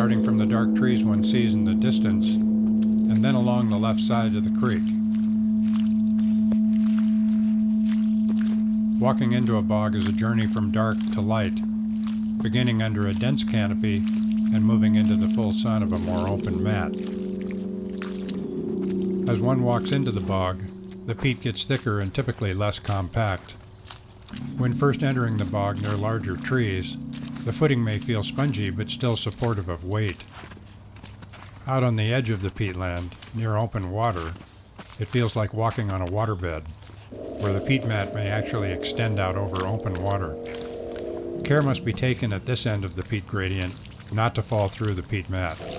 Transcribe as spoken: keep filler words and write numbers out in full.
starting from the dark trees one sees in the distance, and then along the left side of the creek. Walking into a bog is a journey from dark to light, beginning under a dense canopy and moving into the full sun of a more open mat. As one walks into the bog, the peat gets thicker and typically less compact. When first entering the bog near larger trees, the footing may feel spongy but still supportive of weight. Out on the edge of the peatland, near open water, it feels like walking on a waterbed, where the peat mat may actually extend out over open water. Care must be taken at this end of the peat gradient not to fall through the peat mat.